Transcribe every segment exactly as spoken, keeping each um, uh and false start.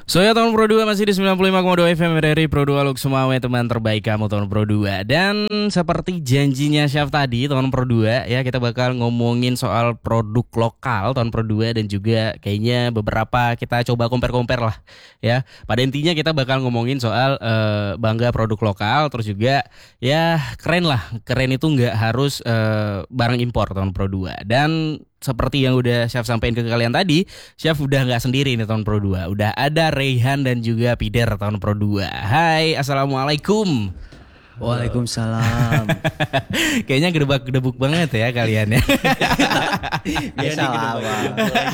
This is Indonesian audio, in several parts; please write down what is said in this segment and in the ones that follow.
So ya tahun Pro dua masih di sembilan puluh lima koma dua F M R R I Pro dua Luk Sumawe, teman terbaik kamu tahun Pro dua. Dan seperti janjinya Syaf tadi, tahun Pro dua ya kita bakal ngomongin soal produk lokal tahun Pro dua. Dan juga kayaknya beberapa kita coba compare-compare lah ya. Pada intinya kita bakal ngomongin soal uh, bangga produk lokal. Terus juga ya keren lah. Keren itu gak harus uh, barang impor tahun Pro dua. Dan seperti yang udah Syaf sampaikan ke kalian tadi, Syaf udah gak sendiri nih tahun Pro dua. Udah ada Reyhan dan juga Pider tahun Pro dua. Hai, Assalamualaikum. Waalaikumsalam. Kayaknya gedebak-gedebuk banget ya kalian ya. Biasa lah Bang.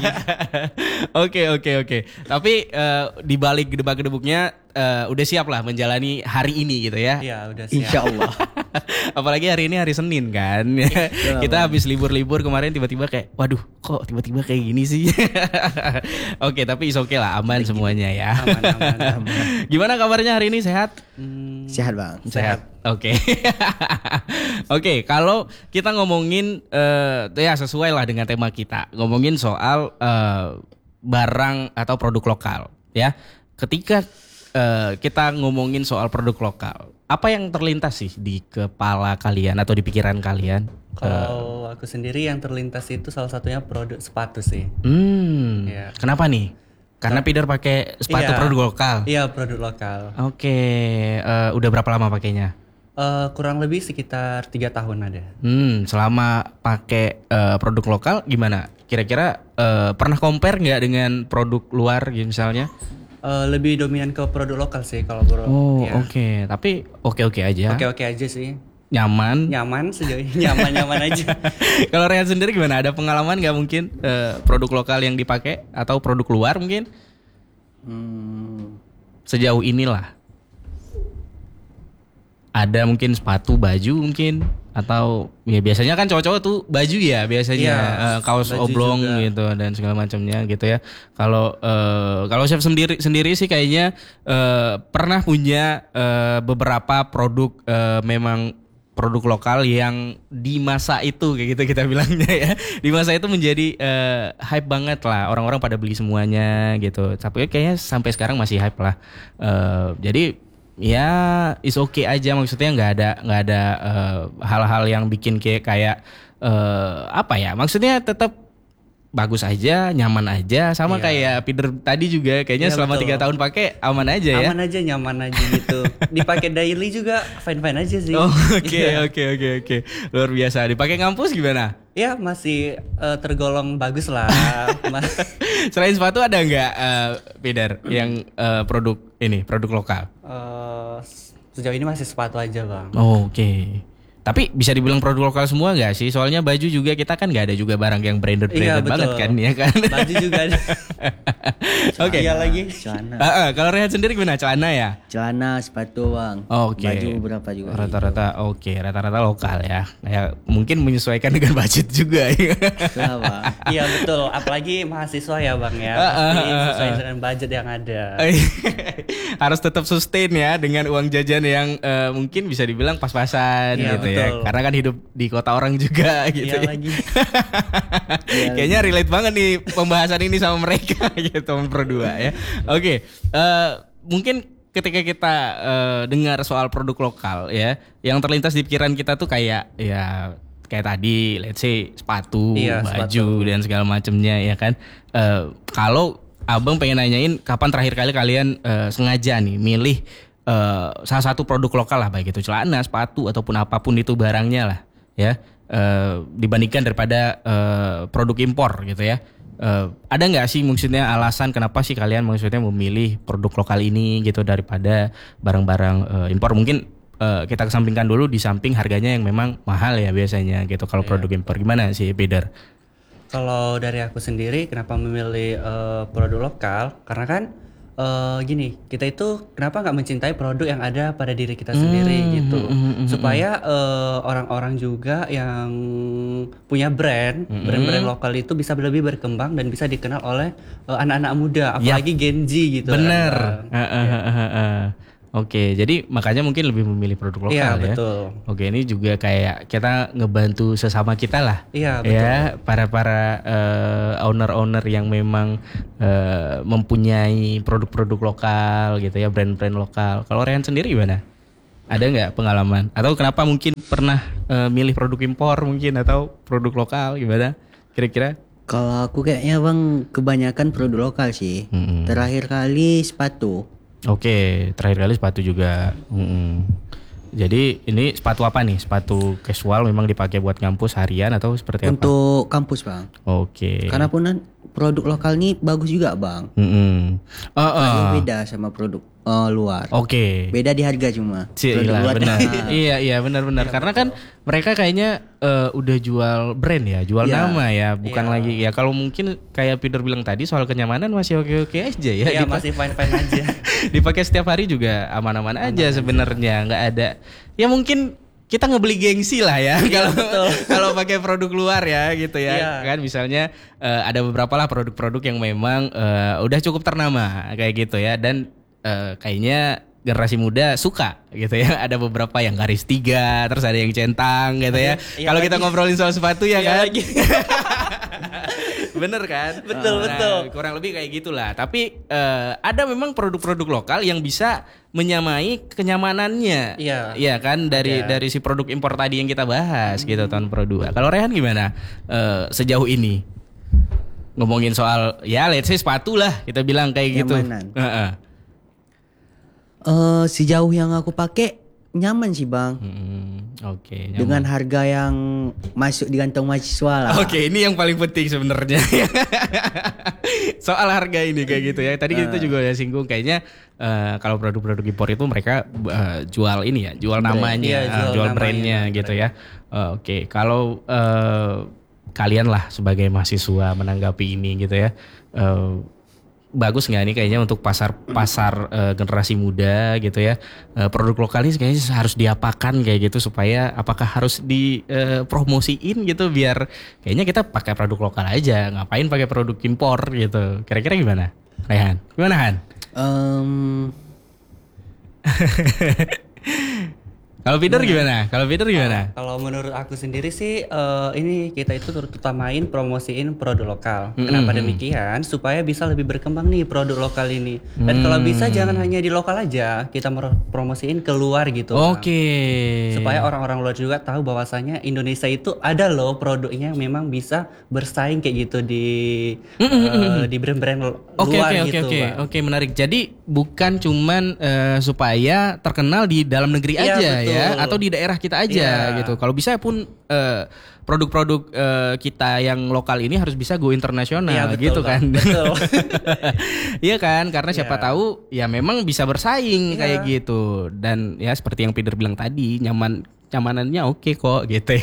Oke oke oke. Tapi uh, di balik gedebak-gedebuknya uh, udah siap lah menjalani hari ini gitu ya. Iya udah siap. Insya Allah. Apalagi hari ini hari Senin kan. Kita habis libur-libur kemarin tiba-tiba kayak waduh kok tiba-tiba kayak gini sih. Oke tapi is oke lah, aman semuanya ya. Aman, aman, aman. Gimana kabarnya hari ini, sehat? Hmm, Sehat Bang. Sehat. Oke. Oke, kalau kita ngomongin uh, ya sesuai lah dengan tema kita, ngomongin soal uh, barang atau produk lokal ya. Ketika uh, kita ngomongin soal produk lokal, apa yang terlintas sih di kepala kalian atau di pikiran kalian? Kalau aku sendiri yang terlintas itu salah satunya produk sepatu sih. Hmm. Iya. Kenapa nih? Karena Pider pakai sepatu Iya. produk lokal. Iya produk lokal. Oke, uh, udah berapa lama pakainya? Eh, kurang lebih sekitar tiga tahun ada. Hmm, selama pakai uh, produk lokal gimana? Kira-kira uh, pernah compare nggak dengan produk luar gitu misalnya? Eh, lebih dominan ke produk lokal sih kalau bro. Oh, ya. oke. Tapi oke-oke aja. Oke-oke aja sih. Nyaman. Nyaman sejauh ini nyaman-nyaman aja. Kalau Rehan sendiri gimana? Ada pengalaman nggak mungkin uh, produk lokal yang dipakai atau produk luar mungkin? Hmm, Sejauh inilah. Ada mungkin sepatu, baju mungkin, atau ya biasanya kan cowok-cowok tuh baju ya biasanya, Iya, eh, kaos baju oblong juga. gitu dan segala macamnya gitu ya. Kalau eh, kalau Chef sendiri sendiri sih kayaknya eh, pernah punya eh, beberapa produk eh, memang produk lokal yang di masa itu kayak gitu kita bilangnya ya. Di masa itu menjadi eh, hype banget lah, orang-orang pada beli semuanya gitu. Tapi kayaknya sampai sekarang masih hype lah. Eh, jadi ya is okay aja, maksudnya nggak ada nggak ada uh, hal-hal yang bikin kayak kayak uh, apa ya, maksudnya tetap bagus aja, nyaman aja, sama Iya. kayak Pider tadi juga kayaknya Iya, selama betul. tiga tahun pakai aman aja ya. Aman aja, nyaman aja gitu. Dipakai daily juga fine-fine aja sih. Oh, oke Iya. oke oke oke luar biasa. Dipakai ngampus gimana? Ya masih eh, tergolong bagus lah. Ma- Selain sepatu ada nggak uh, Pider yang uh, produk ini produk lokal? Eh, sejauh ini masih sepatu aja bang. Oh, oke. Tapi bisa dibilang produk lokal semua nggak sih? Soalnya baju juga kita kan nggak ada juga barang yang branded Iya, branded banget betul. kan ya kan? Baju juga ada. Oke. Iya lagi. celana. Ah, ah, kalau Rehan sendiri gimana? Celana ya? Celana, sepatu Bang. Oh, oke. Baju beberapa juga. Rata-rata oke, rata-rata lokal ya. Kayak mungkin menyesuaikan dengan budget juga ya. Itulah, Bang. Iya betul. Apalagi mahasiswa ya bang ya. Ah, ah, Pasti ah, ah. sesuai dengan budget yang ada. Harus tetap sustain ya dengan uang jajan yang eh, mungkin bisa dibilang pas-pasan Iya, gitu ya. betul. Karena kan hidup di kota orang juga gitu. Iya ya. lagi. Kayaknya relate banget nih pembahasan ini sama mereka gitu teman Pro dua ya. Oke, eh, mungkin ketika kita eh, dengar soal produk lokal ya, yang terlintas di pikiran kita tuh kayak ya kayak tadi let's say sepatu, Iya, baju sepatu. dan segala macamnya ya kan. Eh, kalau Abang pengen nanyain kapan terakhir kali kalian eh, sengaja nih milih eh, salah satu produk lokal lah, baik itu celana, sepatu ataupun apapun itu barangnya lah ya, eh, dibandingkan daripada eh, produk impor gitu ya. Eh, ada nggak sih maksudnya alasan kenapa sih kalian maksudnya memilih produk lokal ini gitu daripada barang-barang eh, impor? Mungkin eh, kita kesampingkan dulu, di samping harganya yang memang mahal ya biasanya gitu kalau produk impor. Gimana sih Peter? Kalau dari aku sendiri kenapa memilih eh, produk lokal? Karena kan eh, gini, kita itu kenapa nggak mencintai produk yang ada pada diri kita sendiri Hmm, gitu, hmm, hmm, hmm, supaya eh, orang-orang juga yang punya brand, Hmm. brand-brand lokal itu bisa lebih berkembang dan bisa dikenal oleh eh, anak-anak muda, apalagi Gen Z gitu. kan, Bener. Bang. Eh, eh, eh, eh, eh. Oke, jadi makanya mungkin lebih memilih produk lokal Iya, ya. betul. Oke, ini juga kayak kita ngebantu sesama kita lah. Iya, betul. Ya, para-para eh, owner-owner yang memang eh, mempunyai produk-produk lokal gitu ya, brand-brand lokal. Kalau Rehan sendiri gimana? Ada nggak pengalaman? Atau kenapa mungkin pernah eh, milih produk impor mungkin atau produk lokal gimana? Kira-kira? Kalau aku kayaknya bang kebanyakan produk lokal sih. Mm-mm. Terakhir kali sepatu. Oke, terakhir kali sepatu juga. Mm-mm. Jadi ini sepatu apa nih? Sepatu casual memang dipakai buat ngampus harian atau seperti apa? Untuk kampus bang. Oke. Karena pun kan produk lokal nih bagus juga bang. Mm-mm. Oh, oh. Kayaknya beda sama produk eh, luar. Oke. Beda di harga cuma. Produk Cila, luar- benar. Nah, iya iya benar-benar karena kan mereka kayaknya eh, udah jual brand ya, jual Iya. nama ya, bukan Iya. lagi ya kalau mungkin kayak Peter bilang tadi soal kenyamanan masih oke-oke aja ya. Iya, Dipa- masih fine-fine aja. dipakai setiap hari juga aman-aman aja sebenarnya, nggak ada. Ya mungkin kita ngebeli gengsi lah ya kalau kalau pakai produk luar ya gitu ya. Iya. Kan misalnya eh, ada beberapa lah produk-produk yang memang eh, udah cukup ternama kayak gitu ya dan eh, kayaknya generasi muda suka gitu ya. Ada beberapa yang garis tiga, terus ada yang centang gitu ya. Iya Kalau kita lagi. ngobrolin soal sepatu ya Iya kan. lagi. Bener kan? Betul, Nah, betul. kurang lebih kayak gitulah. Tapi eh, ada memang produk-produk lokal yang bisa menyamai kenyamanannya. Iya. Iya kan dari Ada. dari si produk impor tadi yang kita bahas gitu tahun Pro dua. Kalau Rehan gimana eh, sejauh ini? Ngomongin soal ya let's say sepatu lah kita bilang kayak gitu. Kenyamanan. Heeh. Eh, sejauh yang aku pakai nyaman sih bang. Hmm, oke. nyaman. Dengan harga yang masuk di kantong mahasiswa lah. Oke, ini yang paling penting sebenarnya. Soal harga ini kayak gitu ya. Tadi kita juga udah singgung kayaknya eh, kalau produk-produk impor itu mereka eh, jual ini ya, jual namanya, Iya, eh, jual jual namanya, brandnya gitu ya. Eh, Oke, kalau eh, kalian lah sebagai mahasiswa menanggapi ini gitu ya. eh, Bagus nggak nih kayaknya untuk pasar pasar eh, generasi muda gitu ya, Eh, produk lokal ini kayaknya harus diapakan kayak gitu supaya apakah harus dipromosiin gitu biar kayaknya kita pakai produk lokal aja, ngapain pakai produk impor gitu, kira-kira gimana Rehan? Gimana Han? Em, Kalau Peter gimana? Kalau Peter gimana? Kalau menurut aku sendiri sih eh, ini kita itu turut utamain promosiin produk lokal. Kenapa demikian? Supaya bisa lebih berkembang nih produk lokal ini. Dan kalau bisa jangan hanya di lokal aja, kita mer- promosiin keluar gitu. Bang. Oke. Supaya orang-orang luar juga tahu bahwasanya Indonesia itu ada loh produknya yang memang bisa bersaing kayak gitu di eh, di brand-brand lu- Oke luar oke oke gitu. oke Bang. oke menarik. Jadi bukan cuman eh, supaya terkenal di dalam negeri Iya, aja betul. ya, atau di daerah kita aja Iya. gitu. Kalau bisa pun eh, produk-produk eh, kita yang lokal ini harus bisa go internasional Iya, betul, gitu kan. Bang. Betul. Iya kan, karena siapa Iya. tahu ya memang bisa bersaing Iya. kayak gitu. Dan ya seperti yang Peter bilang tadi, nyaman nyamanannya oke kok gitu.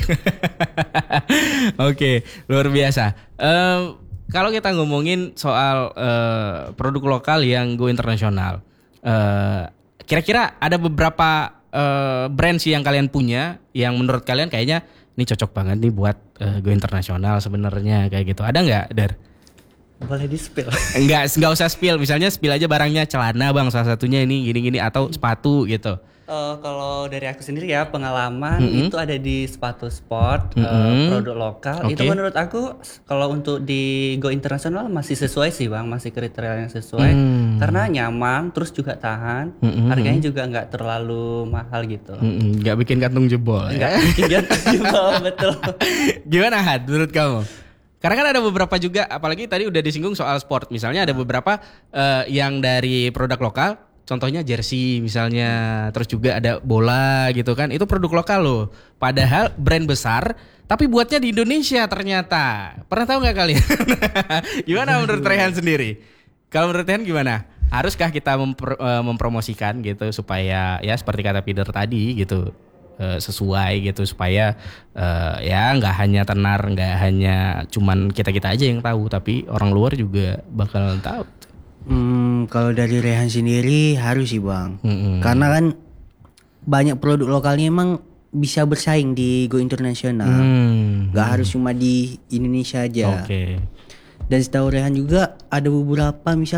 Oke, luar biasa. Eh, kalau kita ngomongin soal eh, produk lokal yang go internasional, eh, kira-kira ada beberapa eh, brand sih yang kalian punya yang menurut kalian kayaknya ini cocok banget nih buat eh, go internasional sebenarnya kayak gitu. Ada nggak, Dar? Boleh di spill. Enggak, enggak usah spill. Misalnya spill aja barangnya celana bang, salah satunya ini gini-gini atau sepatu gitu. Eh, kalau dari aku sendiri ya pengalaman Mm-mm. itu ada di sepatu sport eh, Mm-mm. produk lokal. Itu Oke. menurut aku s- kalau untuk di go internasional masih sesuai sih bang, masih kriteria yang sesuai Hmm. karena nyaman, terus juga tahan, Mm-mm. harganya juga nggak terlalu mahal gitu. Mm-mm, nggak bikin kantung jebol. Ya? Nggak bikin jatuh juga, betul. Gimana Had menurut kamu? Karena kan ada beberapa juga, apalagi tadi udah disinggung soal sport. Misalnya ada beberapa eh, yang dari produk lokal, contohnya jersey misalnya, terus juga ada bola gitu kan. Itu produk lokal loh. Padahal brand besar, tapi buatnya di Indonesia ternyata. Pernah tahu nggak kalian? Gimana menurut Rehan sendiri? Kalau menurut Rehan gimana? Haruskah kita mempro- eh, mempromosikan gitu supaya ya seperti kata Peter tadi gitu. eh, sesuai gitu supaya eh, ya nggak hanya tenar, nggak hanya cuman kita kita aja yang tahu, tapi orang luar juga bakal tahu. Hmm, kalau dari Rehan sendiri harus sih bang. Mm-mm. Karena kan banyak produk lokalnya emang bisa bersaing di go internasional. Hmm. Gak harus cuma di Indonesia aja. Oke. Dan setahu Rehan juga ada beberapa misal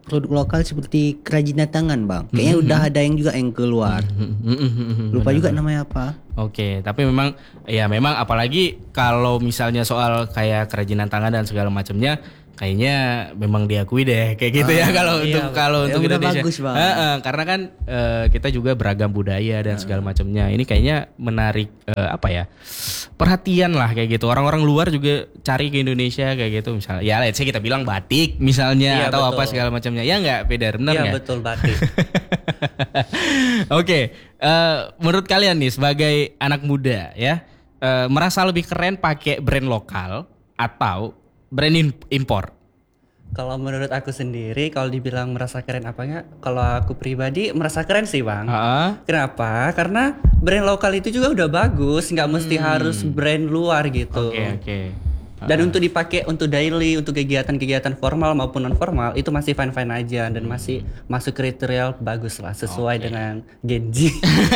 produk lokal seperti kerajinan tangan bang. Kayaknya udah ada yang juga yang keluar. Lupa juga namanya apa. Oke, tapi memang ya memang apalagi kalau misalnya soal kayak kerajinan tangan dan segala macamnya, kayaknya memang diakui deh kayak gitu ya kalau iya, untuk betul. kalau Ya, untuk udah Indonesia. bagus, Bang. Heeh, karena kan eh, kita juga beragam budaya dan segala macamnya. Ini kayaknya menarik eh, apa ya? Perhatian lah kayak gitu. Orang-orang luar juga cari ke Indonesia kayak gitu misalnya. Ya let's say kita bilang batik misalnya Iya, atau apa betul. segala macamnya. Ya enggak, Peter, benar Iya enggak? betul batik. Oke, eh, menurut kalian nih sebagai anak muda ya, eh, merasa lebih keren pakai brand lokal atau brand in- impor? Kalau menurut aku sendiri, kalau dibilang merasa keren apanya, kalau aku pribadi merasa keren sih bang. Heeh. Kenapa? Karena brand lokal itu juga udah bagus, nggak mesti harus brand luar gitu. Oke oke. Dan untuk dipakai untuk daily, untuk kegiatan-kegiatan formal maupun non formal itu masih fine fine aja dan masih masuk kriteria bagus lah sesuai dengan Genji.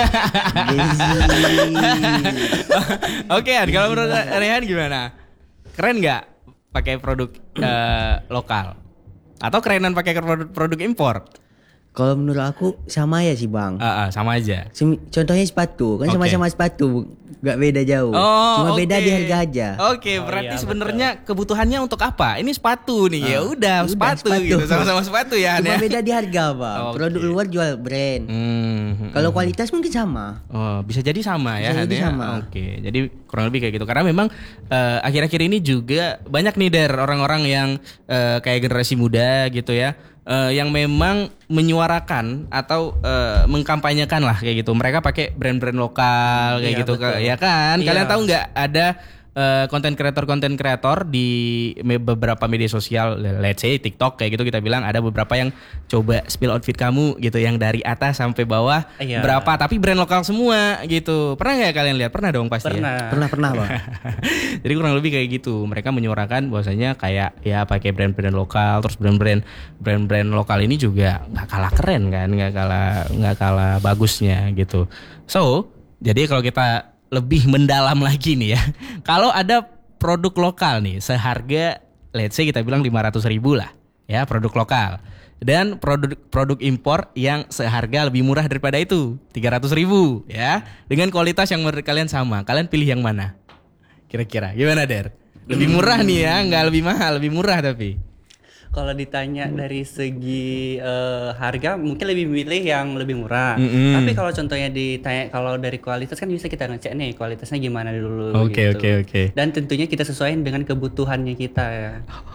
Oke, An, kalau menurut Rehan gimana? Keren nggak pakai produk eh, lokal? Atau kerenan pakai produk, produk impor? Kalau menurut aku sama ya sih bang. Ah, ah, sama aja. Sem- Contohnya sepatu, kan Oke. sama-sama sepatu, nggak beda jauh. Cuma oke. beda di harga aja. Oke, berarti iya, sebenarnya kebutuhannya untuk apa? Ini sepatu nih. Ya udah, udah, sepatu, sepatu. gitu. Sama-sama sepatu ya, Han, Cuma ya. beda di harga bang. Oke. Produk luar jual brand. Hmm, Kalau kualitas mungkin sama. Oh, bisa jadi sama ya, Bisa Han, jadi ya? sama. Oke, jadi kurang lebih kayak gitu. Karena memang eh, akhir-akhir ini juga banyak nih Der orang-orang yang eh, kayak generasi muda gitu ya, eh, yang memang menyuarakan atau eh, mengkampanyekan lah kayak gitu. Mereka pakai brand-brand lokal kayak Iya, gitu, betul. ya kan? Kalian Iya. tahu nggak ada konten kreator konten kreator di me- beberapa media sosial, let's say TikTok kayak gitu, kita bilang ada beberapa yang coba spill outfit kamu gitu yang dari atas sampai bawah Iya. berapa, tapi brand lokal semua gitu. Pernah nggak kalian lihat? Pernah dong pasti. Ya? Pernah. Pernah pernah bang. Jadi kurang lebih kayak gitu. Mereka menyuarakan bahwasanya kayak ya pakai brand-brand lokal, terus brand-brand brand-brand lokal ini juga nggak kalah keren kan, nggak kalah nggak kalah bagusnya gitu. So jadi kalau kita lebih mendalam lagi nih ya, kalau ada produk lokal nih seharga let's say kita bilang lima ratus ribu lah ya, produk lokal, dan produk produk impor yang seharga lebih murah daripada itu tiga ratus ribu ya, dengan kualitas yang menurut kalian sama, kalian pilih yang mana kira-kira? Gimana Der? Lebih murah nih ya, nggak lebih mahal, lebih murah tapi Kalau ditanya dari segi eh, harga mungkin lebih milih yang lebih murah. Mm-mm. Tapi kalau contohnya ditanya kalau dari kualitas kan bisa kita ngecek nih kualitasnya gimana dulu Oke, gitu. oke, oke. Dan tentunya kita sesuaikan dengan kebutuhannya kita ya.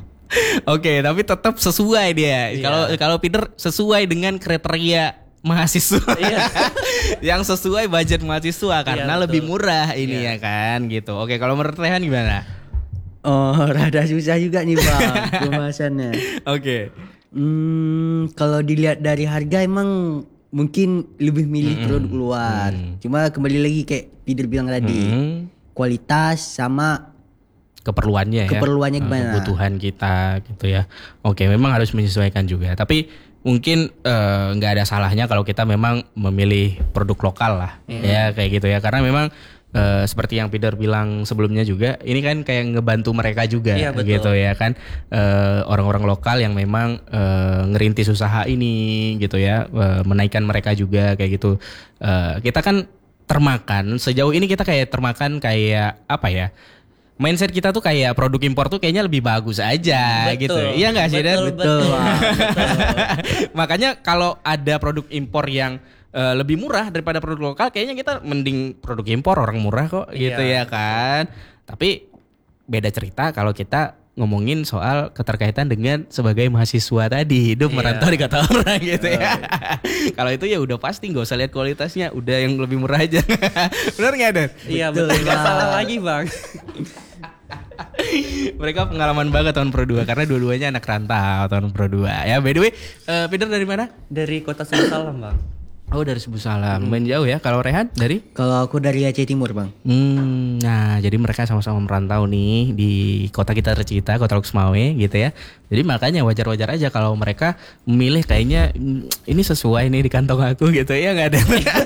Oke, tapi tetap sesuai dia. Iya. Kalau kalau Peter sesuai dengan kriteria mahasiswa. Iya. Yang sesuai budget mahasiswa karena betul. lebih murah ini Iya. ya kan gitu. Oke, kalau menurut Rehan gimana? Oh rada susah juga nih bang pembahasannya. Oke. Hmm, kalau dilihat dari harga emang mungkin lebih milih produk luar. Cuma kembali lagi kayak Peter bilang tadi, Hmm, kualitas sama keperluannya ya. Keperluannya Eh, gimana? Kebutuhan kita gitu ya. Oke, memang harus menyesuaikan juga. Tapi mungkin eh, nggak ada salahnya kalau kita memang memilih produk lokal lah. Ya kayak gitu ya. Karena memang eh, seperti yang Peter bilang sebelumnya juga, ini kan kayak ngebantu mereka juga Iya, betul. gitu ya kan. Eh, orang-orang lokal yang memang eh, ngerintis usaha ini gitu ya, eh, menaikkan mereka juga kayak gitu. Eh, kita kan termakan sejauh ini, kita kayak termakan kayak apa ya? Mindset kita tuh kayak produk impor tuh kayaknya lebih bagus aja Betul. gitu. Iya nggak sih, Dan? Betul, betul. Bang. Makanya kalau ada produk impor yang eh, lebih murah daripada produk lokal, kayaknya kita mending produk impor, orang murah kok gitu ya Iya. kan. Tapi beda cerita kalau kita ngomongin soal keterkaitan dengan sebagai mahasiswa tadi, hidup Iya. merantau di kota orang gitu ya. Kalau itu ya udah pasti nggak usah lihat kualitasnya, udah yang lebih murah aja. Benar nggak, Dan? Iya Betul, betul. Nggak Bang. salah lagi bang. Mereka pengalaman banget tahun Pro dua karena dua-duanya anak rantau tahun Pro dua. Ya, by the way, eh, Peter dari mana? Dari kota Sumbawa bang. Oh, dari Sebu Salam. Lumayan jauh ya. Kalau Rehan dari? Kalau aku dari Aceh Timur bang. Hmm, nah jadi mereka sama-sama merantau nih di kota kita tercinta, Kota Luxmawe gitu ya. Jadi makanya wajar-wajar aja kalau mereka memilih kayaknya "Hmm, ini sesuai nih di kantong aku gitu ya, nggak ada.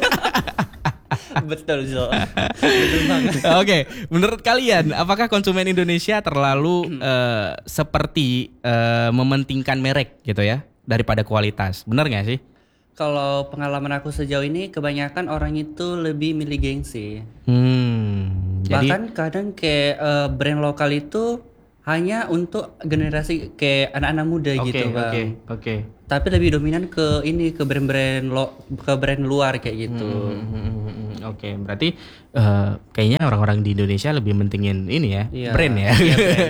Betul Zo. Betul banget. Oke, menurut kalian apakah konsumen Indonesia terlalu eh, seperti eh, mementingkan merek gitu ya? daripada kualitas. Bener nggak sih? Kalau pengalaman aku sejauh ini kebanyakan orang itu lebih milih gengsi. Hmm. Jadi Bahkan kadang kayak eh, brand lokal itu hanya untuk generasi kayak anak-anak muda oke gitu bang. oke oke. Tapi lebih dominan ke ini ke brand-brand lo ke brand luar kayak gitu. Hmm, hmm, hmm, hmm. Oke, berarti eh, kayaknya orang-orang di Indonesia lebih mentingin ini ya, Iya. brand ya. Iya, brand.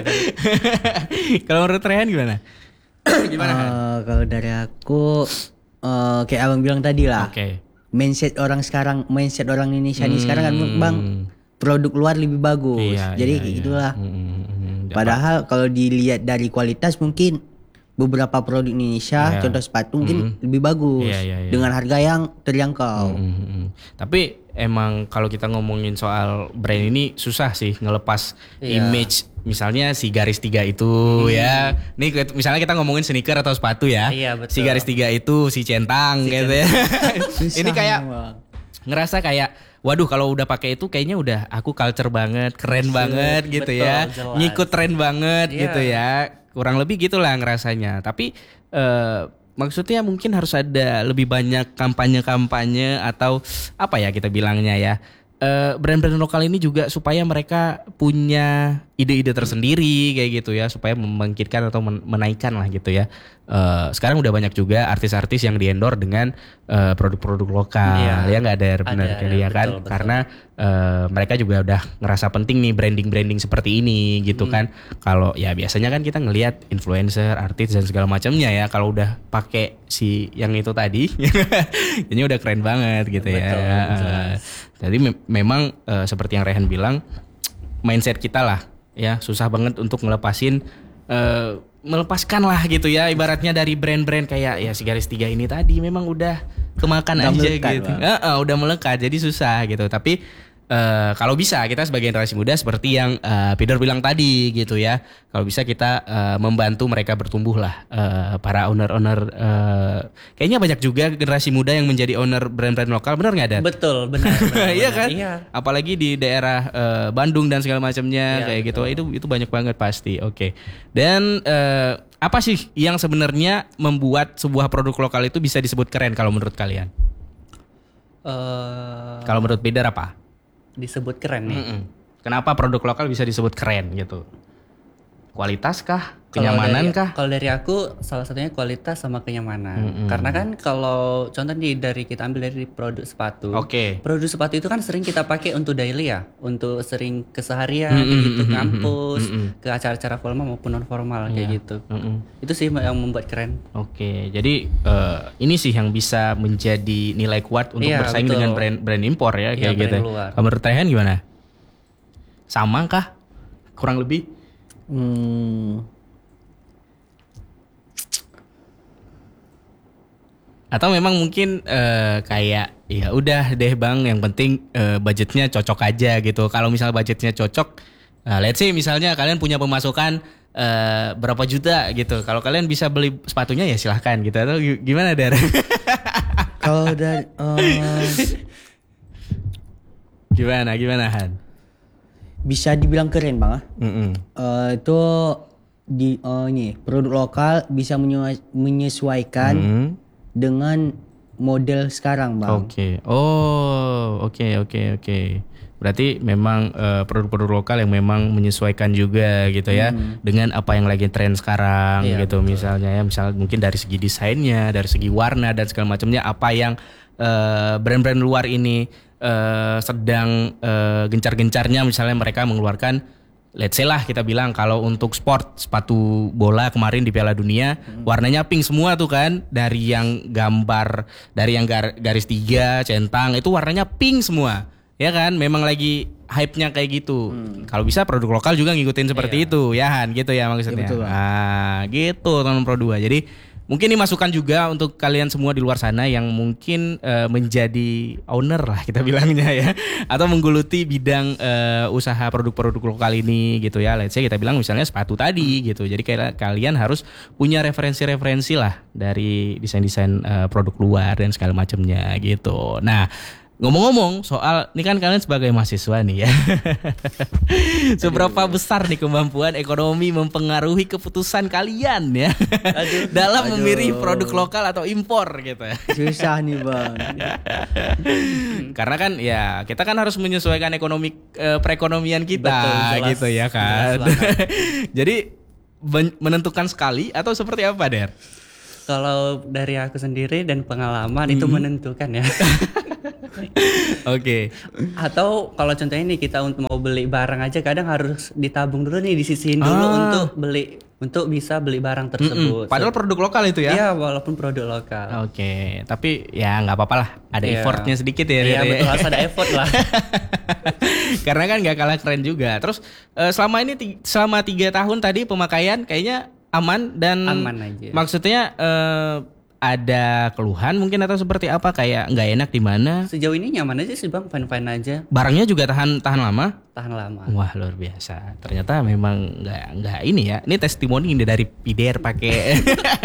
Kalau menurut Rehan gimana? Gimana? Kalau dari aku eh, kayak abang bilang tadi lah. Oke. Mindset orang sekarang, mindset orang Indonesia ini sekarang kan bang, produk luar lebih bagus. Iya, Jadi iya, kayak iya. gitulah. Hmm, hmm, hmm. Padahal kalau dilihat dari kualitas mungkin beberapa produk Indonesia, Iya. contoh sepatu mungkin lebih bagus Iya, iya, iya. dengan harga yang terjangkau. Hmm, hmm, hmm. Tapi emang kalau kita ngomongin soal brand ini susah sih ngelepas Iya. image. Misalnya si garis tiga itu ya. Nih ke- misalnya kita ngomongin sneaker atau sepatu ya. Iya, betul. Si garis tiga itu si centang gitu ya. Susah Ini kayak emang. ngerasa kayak waduh kalau udah pakai itu kayaknya udah aku culture banget, keren banget gitu betul, ya. jelas. Ngikut tren banget Iya. gitu ya. Kurang lebih gitulah ngerasanya. Tapi eh, maksudnya mungkin harus ada lebih banyak kampanye-kampanye atau apa ya kita bilangnya ya. Eh, brand-brand lokal ini juga supaya mereka punya ide-ide tersendiri kayak gitu ya, supaya membangkitkan atau men- menaikkan lah gitu ya. Eh, sekarang udah banyak juga artis-artis yang di-endorse dengan eh, produk-produk lokal. Iya. Ya nggak ada benar Ada, kan ada, ya kan? betul, betul. Karena eh, mereka juga udah ngerasa penting nih branding-branding seperti ini gitu kan. Kalau ya biasanya kan kita ngelihat influencer, artis dan segala macamnya ya. Kalau udah pakai si yang itu tadi, ini udah keren banget gitu ya. Betul, Eh, Jadi me- memang eh, seperti yang Rehan bilang, mindset kita lah ya susah banget untuk ngelepasin eh, melepaskan lah gitu ya, ibaratnya dari brand-brand kayak ya si garis tiga ini tadi memang udah kemakan Udah aja melekat, gitu. Bang. Heeh, udah melekat jadi susah gitu. Tapi eh, kalau bisa kita sebagai generasi muda seperti yang eh, Peter bilang tadi gitu ya. Kalau bisa kita eh, membantu mereka bertumbuh lah, eh, para owner-owner eh, kayaknya banyak juga generasi muda yang menjadi owner brand-brand lokal, benar nggak Dan? Betul, benar. benar, Iya benar. kan? Iya. Apalagi di daerah eh, Bandung dan segala macamnya Iya, kayak gitu. betul. Itu itu banyak banget pasti. Oke. Dan eh, apa sih yang sebenarnya membuat sebuah produk lokal itu bisa disebut keren kalau menurut kalian? Eh, Kalau menurut Peter apa? disebut keren nih. Mm-mm. Kenapa produk lokal bisa disebut keren gitu? Kualitas kah? Kalau Kenyamanan dari- kah? Kalau dari aku salah satunya kualitas sama kenyamanan. Karena kan kalau contoh nih dari kita ambil dari produk sepatu. Oke. Produk sepatu itu kan sering kita pakai untuk daily ya, untuk sering keseharian Mm-mm, gitu, mm-mm, kampus, mm-mm. ke acara-acara formal maupun non formal kayak gitu. Mm-mm. Itu sih yang membuat keren. Oke, jadi eh, ini sih yang bisa menjadi nilai kuat untuk Iya, bersaing betul. dengan brand brand impor ya Iya, kayak gitu. brand luar. Kalau menurut Rehan gimana? Sama kah? Kurang lebih? Hmm, Atau memang mungkin eh, kayak ya udah deh Bang, yang penting eh, budgetnya cocok aja gitu. Kalau misal budgetnya cocok, eh, let's say misalnya kalian punya pemasukan eh, berapa juta gitu. Kalau kalian bisa beli sepatunya ya silahkan gitu. Atau gi- gimana Dar? kalau dari eh, Gimana gimana Han? bisa dibilang keren bang. ah. Mm-mm. Eh, itu di eh, ini produk lokal bisa menyua- menyesuaikan Mm. dengan model sekarang bang. Oke. Oh, oke oke oke. Berarti memang eh, produk-produk lokal yang memang menyesuaikan juga gitu ya dengan apa yang lagi tren sekarang Iya, gitu misalnya ya, misal mungkin dari segi desainnya, dari segi warna dan segala macamnya apa yang eh, brand-brand luar ini eh, sedang eh, gencar-gencarnya, misalnya mereka mengeluarkan, let's say lah kita bilang kalau untuk sport sepatu bola kemarin di Piala Dunia warnanya pink semua tuh kan, dari yang gambar dari yang gar- garis tiga centang itu warnanya pink semua ya kan, memang lagi hype-nya kayak gitu. Kalau bisa produk lokal juga ngikutin seperti itu ya Han, gitu ya maksudnya. betul, Bang. Nah gitu teman Pro dua. Jadi mungkin ini masukan juga untuk kalian semua di luar sana yang mungkin eh, menjadi owner lah kita bilangnya ya, atau menggeluti bidang eh, usaha produk-produk lokal ini gitu ya. Let's say kita bilang misalnya sepatu tadi gitu. Jadi kayak kalian harus punya referensi-referensi lah dari desain-desain eh, produk luar dan segala macamnya gitu. Nah, ngomong-ngomong soal ini kan kalian sebagai mahasiswa nih ya. Seberapa besar nih kemampuan ekonomi mempengaruhi keputusan kalian ya Aduh. dalam Aduh. memilih produk lokal atau impor gitu. Susah nih bang. Karena kan ya kita kan harus menyesuaikan ekonomi eh, perekonomian kita Betul, jelas. gitu ya kan. Jelas banget. Jadi ben- menentukan sekali atau seperti apa, Der? Kalau dari aku sendiri dan pengalaman itu menentukan ya. Oke. Atau kalau contohnya nih kita untuk mau beli barang aja kadang harus ditabung dulu nih, disisihin dulu Ah. untuk beli untuk bisa beli barang tersebut. Padahal produk lokal itu ya. Iya, walaupun produk lokal. Oke, tapi ya nggak apa-apa lah. Ada Iya. effortnya sedikit ya. Iya, Der, ya. betul, harus ada effort lah. Karena kan nggak kalah keren juga. Terus eh, selama ini ti- selama tiga tahun tadi pemakaian kayaknya aman dan Aman aja. maksudnya eh, ada keluhan mungkin atau seperti apa, kayak nggak enak di mana? Sejauh ini nyaman aja sih Bang, fine-fine aja, Barangnya juga tahan tahan lama. tahan lama. Wah, luar biasa. Ternyata memang nggak nggak ini ya. Ini testimoni ini dari P D R pakai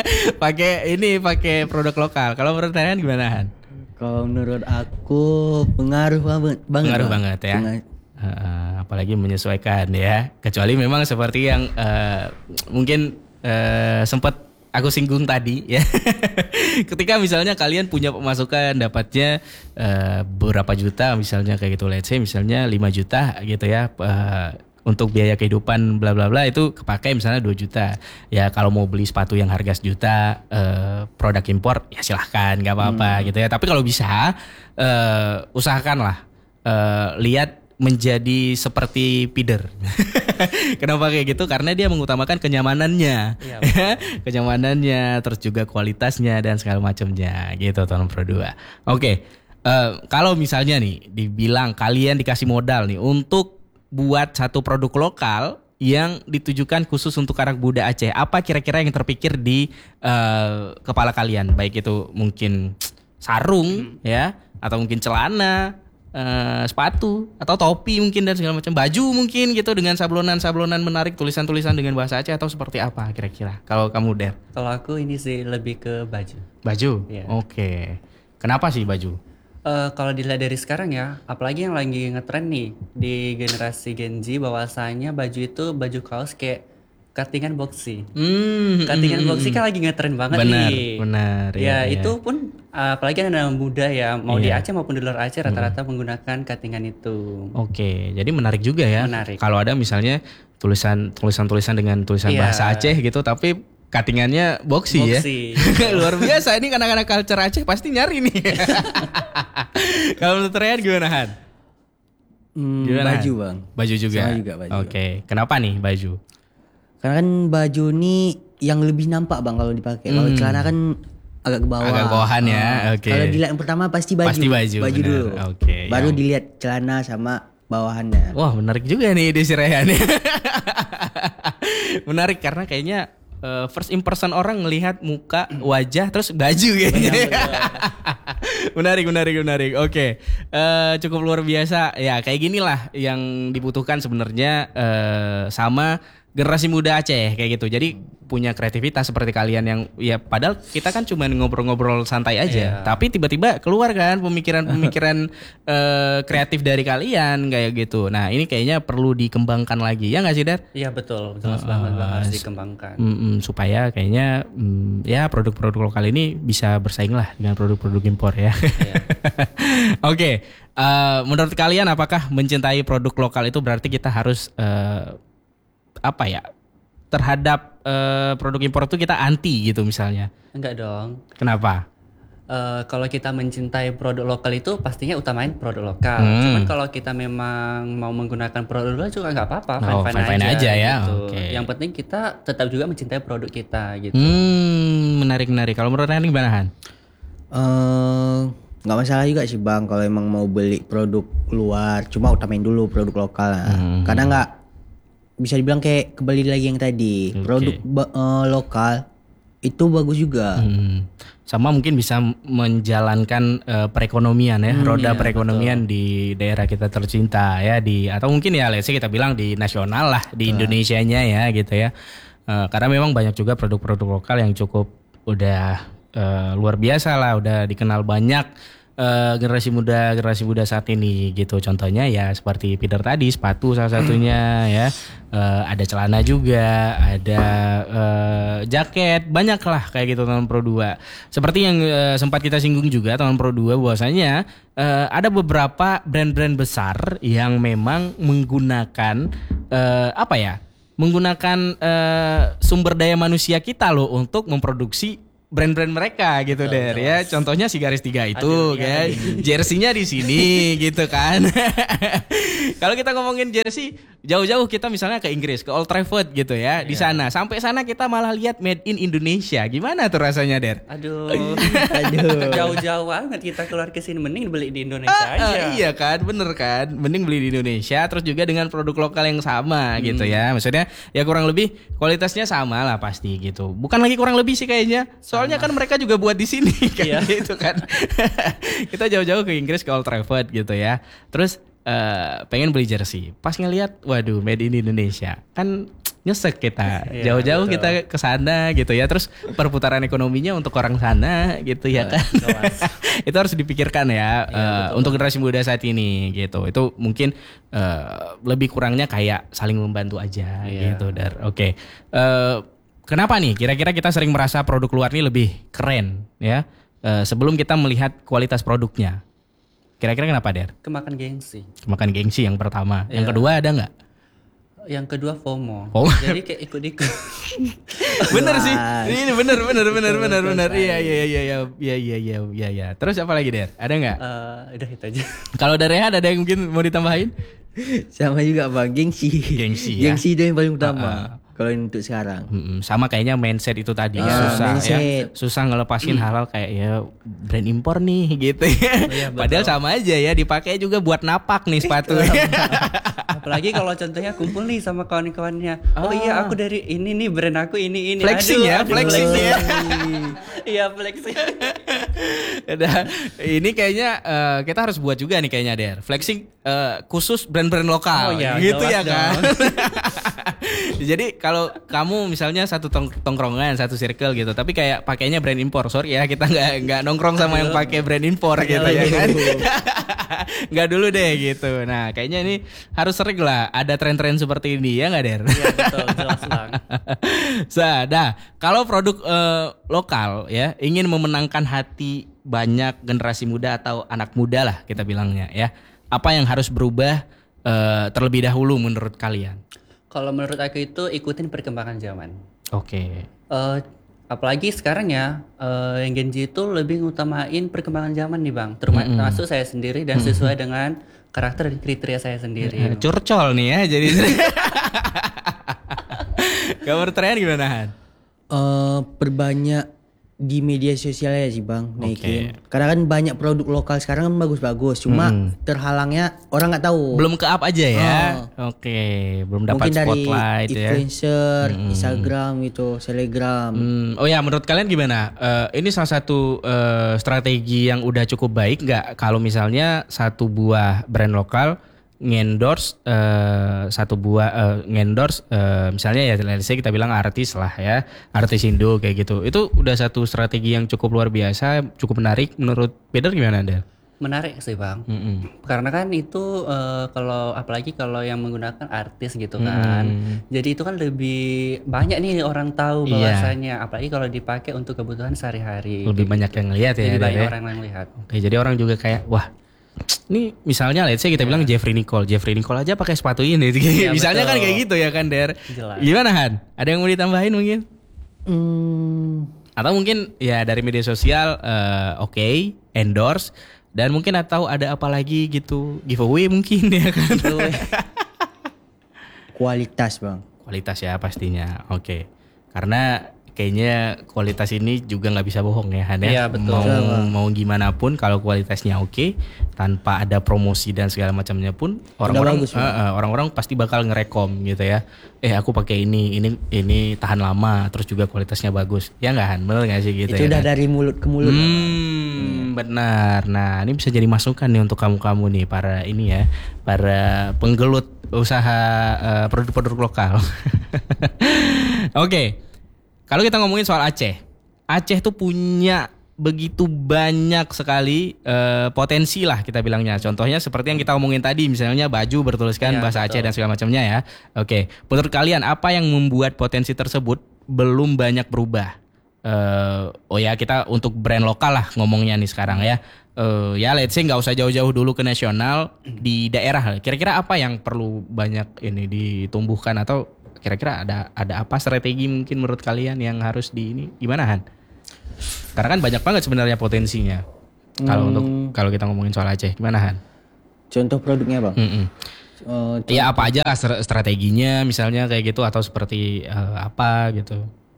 pakai ini pakai produk lokal. Kalau menurut kalian gimana, Han? Kalau menurut aku pengaruh banget. Pengaruh Bang. banget ya. Pengaruh. Uh, apalagi menyesuaikan ya. Kecuali memang seperti yang uh, mungkin uh, sempat aku singgung tadi ya. Ketika misalnya kalian punya pemasukan dapatnya uh, berapa juta misalnya kayak gitu, let's say misalnya lima juta gitu ya. Uh, untuk biaya kehidupan bla bla bla itu kepakai misalnya dua juta. Ya kalau mau beli sepatu yang harga sejuta uh, produk impor ya silahkan, nggak apa-apa Hmm. gitu ya. Tapi kalau bisa uh, usahakanlah uh, lihat menjadi seperti feeder. Kenapa kayak gitu? Karena dia mengutamakan kenyamanannya, Iya, kenyamanannya, terus juga kualitasnya dan segala macamnya, gitu Tono Pro dua. Oke, eh, kalau misalnya nih dibilang kalian dikasih modal nih untuk buat satu produk lokal yang ditujukan khusus untuk anak muda Aceh, apa kira-kira yang terpikir di eh, kepala kalian? Baik itu mungkin sarung ya, atau mungkin celana, eh, sepatu, atau topi mungkin dan segala macam, baju mungkin gitu dengan sablonan-sablonan menarik, tulisan-tulisan dengan bahasa Aceh, atau seperti apa kira-kira? Kalau kamu Der? Kalau aku ini sih lebih ke baju. Baju? Iya. Oke. Kenapa sih baju? Eh, kalau dilihat dari sekarang ya, apalagi yang lagi ngetren nih di generasi Gen Z, bahwasanya baju itu baju kaos kayak cuttingan boxy. Hmm, Cuttingan hmm, boxy hmm. kan lagi ngetren banget Benar, nih. benar, Ya, iya, iya. itu pun uh, apalagi anak muda ya, mau di Iya. Aceh maupun di luar Aceh rata-rata menggunakan cuttingan itu. Oke, jadi menarik juga ya. Menarik. Kalau ada misalnya tulisan tulisan-tulisan dengan tulisan Iya. bahasa Aceh gitu, tapi cuttingannya boxy, Boxy. ya. Luar biasa, ini anak-anak culture Aceh pasti nyari nih. Kalau menurut Ryan gimana, Han? Hmm, Gimana, baju Han? bang. Baju juga. Sama juga baju. Oke, kenapa nih baju? Karena kan baju ini yang lebih nampak bang kalau dipakai. Kalau Hmm. celana kan agak ke bawah. Agak bawahan ya, Ah, oke. Kalau dilihat yang pertama pasti baju. Pasti baju, benar. dulu. Oke, Baru yang- dilihat celana sama bawahannya. Wah, menarik juga nih ide si Rehan. Menarik karena kayaknya eh, first impression orang ngelihat muka, wajah, terus baju kayaknya. Menarik, menarik, menarik. Oke, Eh, cukup luar biasa. Ya kayak gini lah yang dibutuhkan sebenarnya eh, sama generasi muda Aceh kayak gitu. Jadi punya kreativitas seperti kalian yang ya padahal kita kan cuma ngobrol-ngobrol santai aja, Iya. tapi tiba-tiba keluar kan pemikiran-pemikiran eh, kreatif dari kalian kayak gitu. Nah ini kayaknya perlu dikembangkan lagi ya nggak sih Dar? Iya betul, betul banget Bang, harus dikembangkan. Mm-mm, supaya kayaknya mm, ya produk-produk lokal ini bisa bersaing lah dengan produk-produk impor ya. Iya. Oke, eh, menurut kalian apakah mencintai produk lokal itu berarti kita harus eh, apa ya terhadap eh, produk impor itu kita anti gitu misalnya? Enggak dong. Kenapa? Eh, kalau kita mencintai produk lokal itu pastinya utamain produk lokal. Hmm. Cuman kalau kita memang mau menggunakan produk lokal juga nggak apa-apa, Oh, fine-fine, fine-fine aja ya, gitu. oke. Yang penting kita tetap juga mencintai produk kita gitu. Hmm, menarik-menarik. Kalau menurut Rani gimana, Han? Eh, nggak masalah juga sih bang kalau emang mau beli produk luar. Cuma utamain dulu produk lokal. Nah. Hmm. Karena nggak bisa dibilang kayak kembali lagi yang tadi. Oke. Produk ba- eh, lokal itu bagus juga. Hmm. Sama mungkin bisa menjalankan eh, perekonomian ya, roda iya, perekonomian di daerah kita tercinta ya, di atau mungkin ya let's say kita bilang di nasional lah, di Indonesianya ya gitu ya. Eh, karena memang banyak juga produk-produk lokal yang cukup udah eh, luar biasa lah, udah dikenal banyak uh, generasi muda generasi muda saat ini gitu. Contohnya ya seperti Peter tadi, sepatu salah satunya ya. Uh, ada celana juga, ada uh, jaket, banyak lah kayak gitu teman Pro dua. Seperti yang uh, sempat kita singgung juga teman Pro dua, bahwasanya uh, ada beberapa brand-brand besar yang memang menggunakan uh, apa ya? Menggunakan uh, sumber daya manusia kita loh untuk memproduksi brand-brand mereka gitu Der ya. Contohnya si Garis Tiga itu kan, jersey-nya di sini gitu kan. Kalau kita ngomongin jersey, jauh-jauh kita misalnya ke Inggris, ke Old Trafford gitu ya. Di sana, sampai sana kita malah lihat made in Indonesia. Gimana tuh rasanya Der? Aduh, Aduh. jauh-jauh banget kita keluar ke sini, mending beli di Indonesia Ah, aja. ah, iya kan, bener kan. Mending beli di Indonesia, terus juga dengan produk lokal yang sama Hmm. gitu ya. Maksudnya ya kurang lebih kualitasnya sama lah pasti gitu. Bukan lagi kurang lebih sih kayaknya. Soalnya kan mereka juga buat di sini kan Iya. gitu kan. Kita jauh-jauh ke Inggris, ke Old Trafford gitu ya. Terus eh, pengen beli jersey. Pas ngelihat, waduh, made in Indonesia. Kan nyesek kita. Iya, Jauh-jauh betul. kita ke sana gitu ya. Terus perputaran ekonominya untuk orang sana gitu ya kan. Itu harus dipikirkan ya eh, untuk generasi muda saat ini gitu. Itu mungkin eh, lebih kurangnya kayak saling membantu aja Iya. gitu Dar. Oke. Eh, kenapa nih kira-kira kita sering merasa produk luar ini lebih keren ya eh, sebelum kita melihat kualitas produknya? Kira-kira kenapa Der? Kemakan gengsi. Makan gengsi yang pertama. Yang Iya. kedua ada nggak? Yang kedua FOMO. FOMO. Jadi kayak ikut-ikut. Bener sih. Ini bener bener bener Betul, bener betul bener. sekali. Iya iya iya iya iya iya iya iya iya. Terus apa lagi Der? Ada nggak? Eh, udah itu aja. Kalau dari Rehan ada yang mungkin mau ditambahin? Sama juga bang, gengsi. Gengsi, ya. Gengsi itu yang paling utama. Ah, Kalau untuk sekarang. Mm-mm, sama kayaknya mindset itu tadi Ah, susah ya, mindset. susah ngelepasin hal-hal kayak ya brand impor nih gitu ya. iya, betul. Padahal sama aja ya, dipakai juga buat napak nih sepatu. Apalagi kalau contohnya kumpul nih sama kawan-kawannya. Oh Ah. iya, aku dari ini nih brand aku ini ini. Flexing ya, flexing ya. Iya, flexing. Udah, ini kayaknya eh, kita harus buat juga nih kayaknya Der. Flexing eh, khusus brand-brand lokal Oh iya, gitu ya jelas kan. dong. Jadi kalau kamu misalnya satu tong- tongkrongan, satu circle gitu, tapi kayak pakainya brand impor, sorry ya kita nggak nggak nongkrong sama yang pakai brand impor gitu ya kan. Nggak dulu deh gitu. Nah kayaknya ini harus sering lah ada tren-tren seperti ini ya nggak Der? Iya, betul, jelas bang. Sa, dah kalau produk eh, lokal ya ingin memenangkan hati banyak generasi muda atau anak muda lah kita bilangnya ya, apa yang harus berubah eh, terlebih dahulu menurut kalian? Kalau menurut aku itu ikutin perkembangan zaman. Oke. Eh, apalagi sekarang ya, eh, yang Gen Z itu lebih ngutamain perkembangan zaman nih bang. Terma- Termasuk saya sendiri dan sesuai dengan karakter dan kriteria saya sendiri. Curcol nih ya jadi. Kabar tren gimana Han? Eh, perbanyak di media sosial ya sih bang, naikin. Karena kan banyak produk lokal sekarang kan bagus-bagus, cuma terhalangnya orang nggak tahu. Belum ke up aja ya. Oke, belum dapat Mungkin dari spotlight ya. influencer, Instagram gitu, Telegram. Hmm, oh ya, menurut kalian gimana? Eh, ini salah satu eh, strategi yang udah cukup baik nggak kalau misalnya satu buah brand lokal ngendorse eh, satu buah eh, ngendorse eh, misalnya ya let's say kita bilang artis lah ya, artis Indo kayak gitu. Itu udah satu strategi yang cukup luar biasa, cukup menarik menurut Peter gimana Del? Menarik sih bang. Mm-mm. Karena kan itu eh, kalau apalagi kalau yang menggunakan artis gitu kan. Jadi itu kan lebih banyak nih orang tahu Iya. bahwasannya. Apalagi kalau dipakai untuk kebutuhan sehari-hari. Lebih banyak yang lihat ya. Jadi Del, banyak ya? orang yang lihat. Oke, jadi orang juga kayak wah. Ini misalnya let's say kita bilang Jeffrey Nicole, Jeffrey Nicole aja pakai sepatu ini. Iya, misalnya kan betul. kayak gitu ya kan Der. Jelas. Gimana Han? Ada yang mau ditambahin mungkin? Hmm, Atau mungkin ya dari media sosial eh, oke, endorse dan mungkin atau ada apa lagi gitu, giveaway mungkin ya kan. kualitas bang. Kualitas ya pastinya. Oke. Karena kayaknya kualitas ini juga nggak bisa bohong ya Han ya. Iya, betul. Mau mau gimana pun kalau kualitasnya oke tanpa ada promosi dan segala macamnya pun orang-orang bagus, eh, eh, orang-orang pasti bakal ngerekom gitu ya. Eh aku pakai ini, ini ini tahan lama, terus juga kualitasnya bagus. Ya nggak Han? Bener nggak sih gitu Itu ya? udah kan? dari mulut ke mulut. Hmm, benar. Nah, ini bisa jadi masukan nih untuk kamu-kamu nih para ini ya, para penggelut usaha eh, produk-produk lokal. Oke. Kalau kita ngomongin soal Aceh. Aceh tuh punya begitu banyak sekali uh, potensi lah kita bilangnya. Contohnya seperti yang kita omongin tadi, misalnya baju bertuliskan Ya, bahasa betul. Aceh dan segala macamnya ya. Oke, menurut kalian apa yang membuat potensi tersebut belum banyak berubah? Uh, oh ya kita untuk brand lokal lah ngomongnya nih sekarang ya. Uh, ya let's say nggak usah jauh-jauh dulu ke nasional, di daerah. Kira-kira apa yang perlu banyak ini ditumbuhkan, atau kira-kira ada ada apa strategi mungkin menurut kalian yang harus di ini gimana Han? Karena kan banyak banget sebenarnya potensinya. Kalau Hmm. untuk kalau kita ngomongin soal Aceh, gimana Han? Contoh produknya bang. Mm-mm. Eh, Ya apa aja lah stra- strateginya misalnya kayak gitu, atau seperti eh, apa gitu.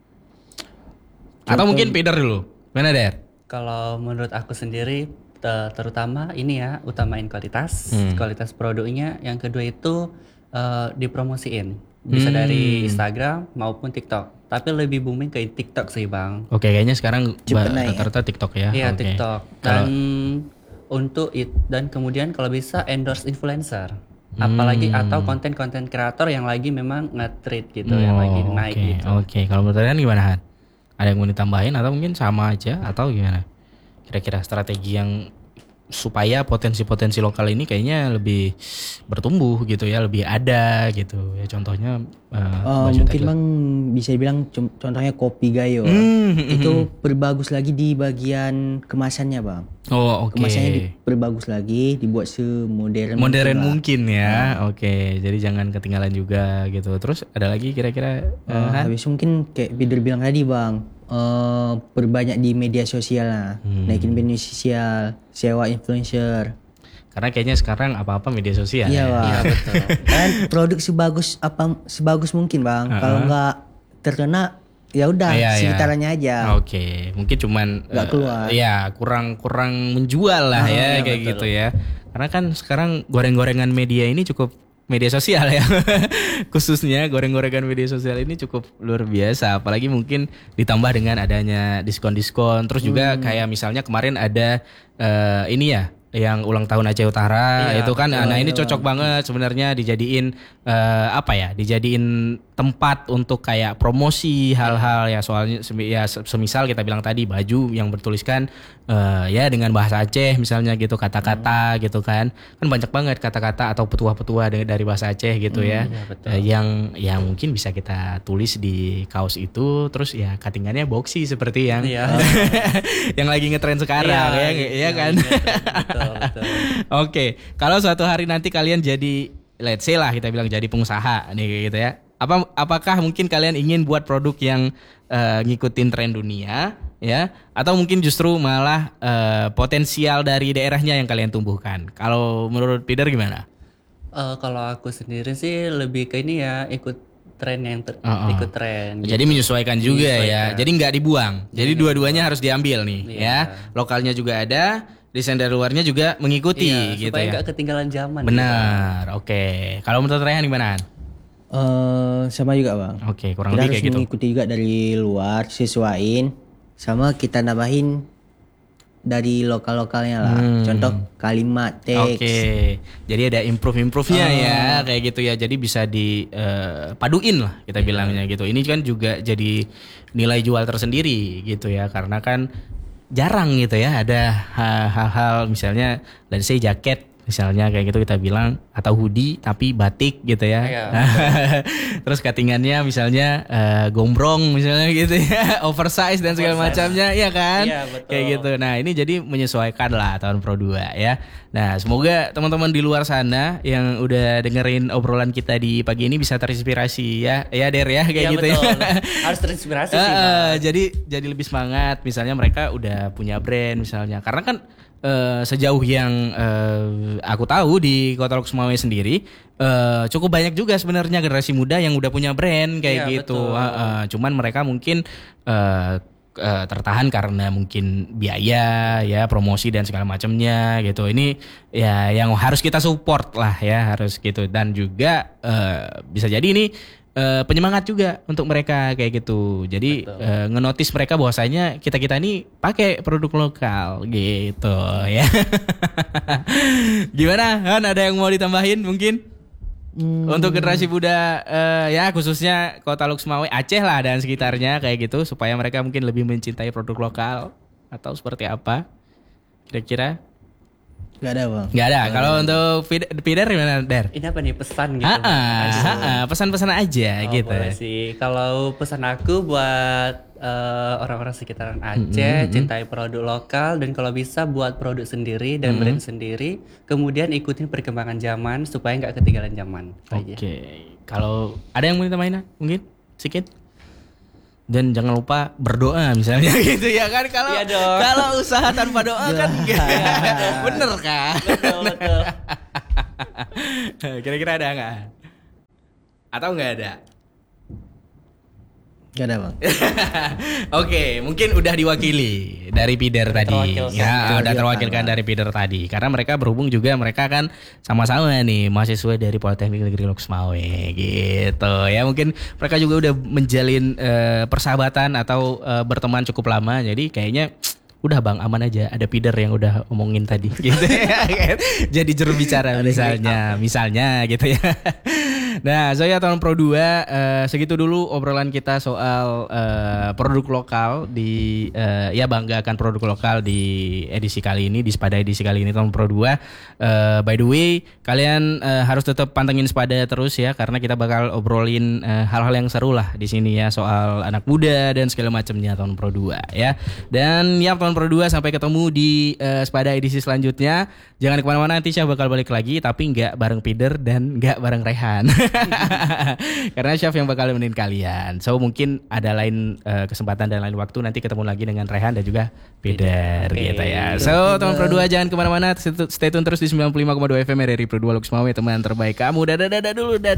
Atau mungkin Peter dulu. Mana Der? Kalau menurut aku sendiri te- terutama ini ya, utamain kualitas, Hmm. kualitas produknya. Yang kedua itu eh, dipromosiin, bisa Hmm. dari Instagram maupun TikTok. Tapi lebih booming ke TikTok sih bang. Oke, kayaknya sekarang Cepet ba- naik ya? rata-rata TikTok ya. Iya Oke. TikTok. Dan untuk it dan kemudian kalau bisa endorse influencer. Apalagi Hmm. atau konten-konten kreator yang lagi memang nge-treat gitu, yang lagi Oh, naik oke, gitu. Oke, kalau menurut kalian gimana Han? Ada yang mau ditambahin atau mungkin sama aja atau gimana? Kira-kira strategi yang supaya potensi-potensi lokal ini kayaknya lebih bertumbuh gitu ya, lebih ada gitu ya. Contohnya eh, eh, baju mungkin tadi lah. bang bisa dibilang com- contohnya kopi gayo. Hmm, Itu perbagus lagi di bagian kemasannya bang. Oh, oke. Kemasannya diperbagus lagi, dibuat semodern Modern mungkin lah. mungkin ya. Oke, jadi jangan ketinggalan juga gitu. Terus ada lagi kira-kira eh, Eh, Han? habis mungkin kayak Bider bilang tadi bang, eh perbanyak di media sosial lah, Hmm. naikin media sosial, sewa influencer. Karena kayaknya sekarang apa-apa media sosial Iya ya. bang. Iya betul. Kan produk sebagus apa sebagus mungkin bang. Kalau nggak terkena ya udah Iya, iya. sekitarannya aja. Oke, mungkin cuman Nggak eh, keluar. Iya, kurang kurang menjual lah ya kayak gitu ya. Karena kan sekarang goreng-gorengan media ini cukup media sosial ya. Khususnya goreng-gorengan media sosial ini cukup luar biasa, apalagi mungkin ditambah dengan adanya diskon-diskon. Terus juga kayak misalnya kemarin ada eh, ini ya yang ulang tahun Aceh Utara Iya, itu kan, nah ini cocok banget sebenarnya dijadiin eh, apa ya, dijadiin tempat untuk kayak promosi hal-hal ya, soalnya semi- ya se- semisal kita bilang tadi baju yang bertuliskan eh, ya dengan bahasa Aceh misalnya gitu, kata-kata gitu kan, kan banyak banget kata-kata atau petuah-petuah dari, dari bahasa Aceh gitu ya, iya, betul. Eh, yang yang mungkin bisa kita tulis di kaos itu, terus ya cuttingannya boxy seperti yang Iya. yang lagi ngetren sekarang ya, gitu. ya kan. Betul, betul. Oke, kalau suatu hari nanti kalian jadi, let's say lah kita bilang jadi pengusaha nih kayak gitu ya. Apa apakah mungkin kalian ingin buat produk yang eh, ngikutin tren dunia ya, atau mungkin justru malah eh, potensial dari daerahnya yang kalian tumbuhkan? Kalau menurut Peter gimana? Eh, kalau aku sendiri sih lebih ke ini ya, ikut tren yang ter- Oh, oh. ikut tren. gitu. Jadi menyesuaikan juga ya. Jadi nggak dibuang. Jadi dua-duanya harus diambil nih Iya. ya. Lokalnya juga ada, desain dari luarnya juga mengikuti Iya, gitu supaya ya. nggak ketinggalan zaman. Benar. Oke. Kalau menurut Rehan gimana? Han? Eh sama juga bang. Oke, kurang Kita lebih harus kayak gitu. mengikuti juga dari luar, sesuaiin, sama kita nambahin dari lokal-lokalnya lah. Hmm. Contoh kalimat, teks. Oke, jadi ada improve-improve-nya ya, kayak gitu ya. Jadi bisa dipaduin lah kita bilangnya gitu. Ini kan juga jadi nilai jual tersendiri gitu ya, karena kan jarang gitu ya ada ha- hal-hal misalnya dari say jaket misalnya kayak gitu kita bilang, atau hoodie tapi batik gitu ya. Iya, Terus cuttingannya misalnya eh, gombrong misalnya gitu ya, oversize dan segala macamnya, ya kan? Iya, betul. Kayak gitu. Nah, ini jadi menyesuaikan lah tahun Pro dua ya. Nah, semoga teman-teman di luar sana yang udah dengerin obrolan kita di pagi ini bisa terinspirasi ya. Ya Der ya kayak Iya, gitu betul. ya. Harus terinspirasi sih. Eh, Bang. jadi jadi lebih semangat misalnya mereka udah punya brand misalnya. Karena kan eh, sejauh yang eh, aku tahu di Kota Lok Sumawe sendiri eh, cukup banyak juga sebenarnya generasi muda yang udah punya brand kayak Iya, gitu. betul. Eh, eh, cuman mereka mungkin eh, eh, tertahan karena mungkin biaya ya, promosi dan segala macamnya gitu. Ini ya yang harus kita support lah ya, harus gitu. Dan juga eh, bisa jadi ini eh, penyemangat juga untuk mereka kayak gitu. Jadi eh, ngenotis mereka bahwasanya kita-kita ini pakai produk lokal gitu ya. Gimana Han, ada yang mau ditambahin mungkin? Untuk generasi muda eh, ya khususnya Kota Lok Sumawe, Aceh lah dan sekitarnya kayak gitu, supaya mereka mungkin lebih mencintai produk lokal. atau seperti apa? Kira-kira? Gak ada bang. Nggak ada. Kalau untuk feeder, feeder gimana, Der? Ini apa nih pesan gitu? Ah, Bang? ah, Aduh. ah, ah, pesan-pesan aja Oh, gitu. boleh sih. Kalau pesan aku buat eh, orang-orang sekitaran Aceh, cintai produk lokal dan kalau bisa buat produk sendiri dan brand sendiri. Kemudian ikutin perkembangan zaman supaya nggak ketinggalan zaman. Oke. Aja. Kalau ada yang mau ditambahin mungkin sedikit? Dan jangan lupa berdoa misalnya gitu ya kan, kalau Iya dong. kalau usaha tanpa doa kan enggak. Bener kan? Betul, betul. Kira-kira ada nggak? Atau nggak ada? Gak ada bang. Oke, mungkin udah diwakili dari Pider tadi. terwakilkan. Ya, udah terwakilkan dari Pider tadi. Karena mereka berhubung juga mereka kan sama-sama nih mahasiswa dari Politeknik Negeri Loksmawe gitu. Ya, mungkin mereka juga udah menjalin eh, persahabatan atau eh, berteman cukup lama. Jadi kayaknya udah bang aman aja, ada Pider yang udah omongin tadi gitu ya kan? Jadi juru bicara misalnya misalnya gitu ya. Nah, saya tahun Pro dua eh, segitu dulu obrolan kita soal eh, produk lokal di eh, ya banggakan produk lokal di edisi kali ini, di Spada edisi kali ini tahun Pro dua. Eh, by the way, kalian eh, harus tetap pantengin Spada terus ya, karena kita bakal obrolin eh, hal-hal yang seru lah di sini ya, soal anak muda dan segala macamnya tahun Pro dua ya. Dan ya tahun Pro dua, sampai ketemu di uh, Spada edisi selanjutnya. Jangan kemana-mana, nanti saya bakal balik lagi, tapi nggak bareng Pider dan nggak bareng Rehan. Karena Syaf yang bakal nemenin kalian. So mungkin ada lain uh, kesempatan dan lain waktu nanti ketemu lagi dengan Rehan dan juga Pider Oke. gitu ya. So tahun Pro dua jangan kemana-mana, stay tune terus di sembilan puluh lima koma dua F M R R I Pro dua Loksmawe, teman terbaik kamu. Dadah dadah dulu. Dadah.